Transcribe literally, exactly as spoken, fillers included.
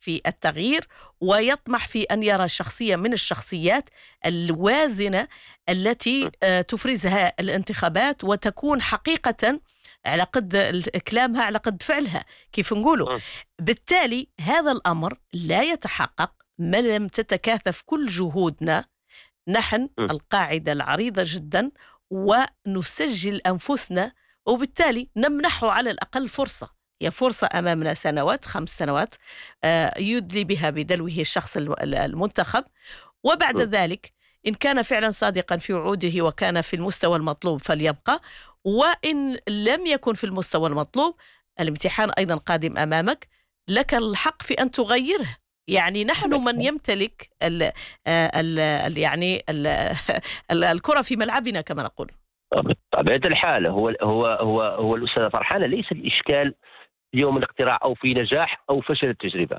في التغيير ويطمح في أن يرى شخصية من الشخصيات الوازنة التي تفرزها الانتخابات وتكون حقيقة على قد كلامها على قد فعلها كيف نقوله. بالتالي هذا الأمر لا يتحقق ما لم تتكاثف كل جهودنا نحن القاعدة العريضة جدا ونسجل أنفسنا، وبالتالي نمنحه على الأقل فرصة. هي فرصة أمامنا سنوات خمس سنوات يدلي بها بدلوه الشخص المنتخب، وبعد ذلك إن كان فعلا صادقا في وعوده وكان في المستوى المطلوب فليبقى، وإن لم يكن في المستوى المطلوب الامتحان أيضا قادم أمامك، لك الحق في أن تغيره. يعني نحن من يمتلك ال ال ال يعني ال ال الكرة في ملعبنا كما نقول. بطبيعة الحال هو هو هو هو الأستاذة فرحانة، ليس الإشكال اليوم الاقتراع أو في نجاح أو فشل التجربة.